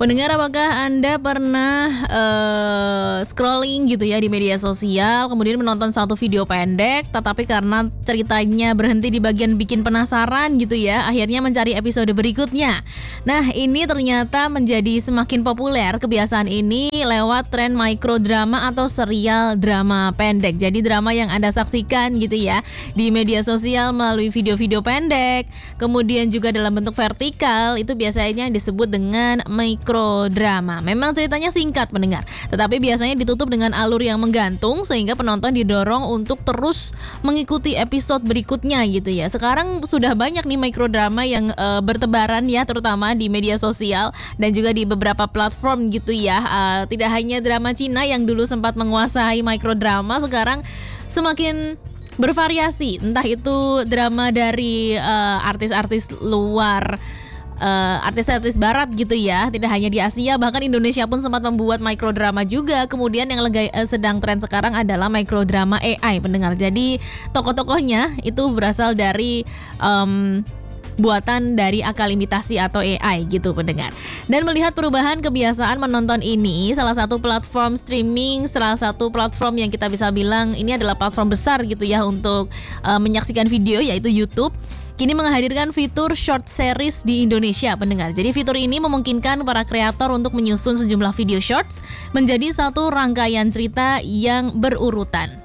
Pendengar, apakah Anda pernah scrolling gitu ya di media sosial, kemudian menonton satu video pendek, tetapi karena ceritanya berhenti di bagian bikin penasaran gitu ya, akhirnya mencari episode berikutnya. Nah, ini ternyata menjadi semakin populer kebiasaan ini lewat tren microdrama atau serial drama pendek. Jadi drama yang Anda saksikan gitu ya di media sosial melalui video-video pendek, kemudian juga dalam bentuk vertikal, itu biasanya disebut dengan microdrama. Memang ceritanya singkat pendengar, tetapi biasanya ditutup dengan alur yang menggantung sehingga penonton didorong untuk terus mengikuti episode berikutnya gitu ya. Sekarang sudah banyak nih microdrama yang bertebaran ya, terutama di media sosial dan juga di beberapa platform gitu ya. Tidak hanya drama Cina yang dulu sempat menguasai microdrama, sekarang semakin bervariasi, entah itu drama dari artis-artis luar, artis-artis barat gitu ya, tidak hanya di Asia, bahkan Indonesia pun sempat membuat microdrama juga. Kemudian yang sedang tren sekarang adalah microdrama AI pendengar. Jadi tokoh-tokohnya itu berasal dari buatan dari akal imitasi atau AI gitu pendengar. Dan melihat perubahan kebiasaan menonton ini, salah satu platform streaming, salah satu platform yang kita bisa bilang ini adalah platform besar gitu ya untuk menyaksikan video, yaitu YouTube, kini menghadirkan fitur short series di Indonesia pendengar. Jadi fitur ini memungkinkan para kreator untuk menyusun sejumlah video shorts menjadi satu rangkaian cerita yang berurutan.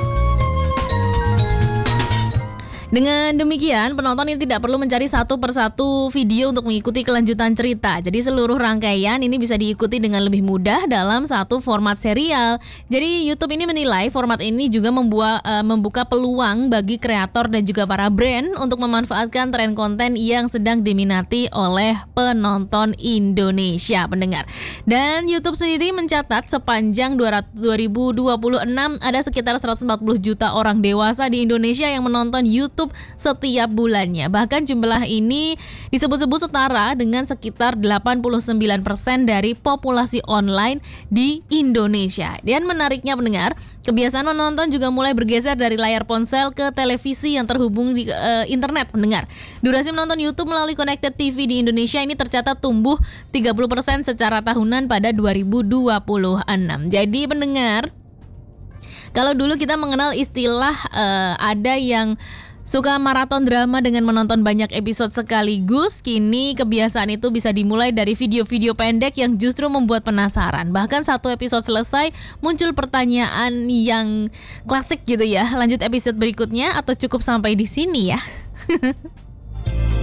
Dengan demikian, penonton ini tidak perlu mencari satu persatu video untuk mengikuti kelanjutan cerita. Jadi seluruh rangkaian ini bisa diikuti dengan lebih mudah dalam satu format serial. Jadi YouTube ini menilai format ini juga membuka peluang bagi kreator dan juga para brand untuk memanfaatkan tren konten yang sedang diminati oleh penonton Indonesia pendengar. Dan YouTube sendiri mencatat sepanjang 2026 ada sekitar 140 juta orang dewasa di Indonesia yang menonton YouTube setiap bulannya. Bahkan jumlah ini disebut-sebut setara dengan sekitar 89% dari populasi online di Indonesia. Dan menariknya pendengar, kebiasaan menonton juga mulai bergeser dari layar ponsel ke televisi yang terhubung di internet pendengar. Durasi menonton YouTube melalui Connected TV di Indonesia ini tercatat tumbuh 30% secara tahunan pada 2026. Jadi pendengar, kalau dulu kita mengenal istilah ada yang suka maraton drama dengan menonton banyak episode sekaligus, kini kebiasaan itu bisa dimulai dari video-video pendek yang justru membuat penasaran. Bahkan satu episode selesai, muncul pertanyaan yang klasik gitu ya, lanjut episode berikutnya atau cukup sampai di sini ya?